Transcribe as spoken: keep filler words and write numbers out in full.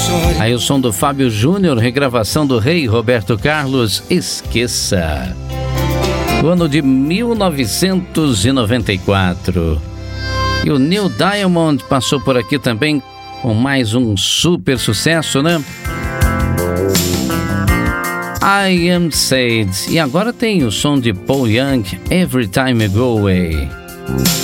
Aí o som do Fábio Júnior, regravação do Rei Roberto Carlos, Esqueça. O ano de mil novecentos e noventa e quatro. E o Neil Diamond passou por aqui também com mais um super sucesso, né? I Am Sad. E agora tem o som de Paul Young, Every Time I Go Away.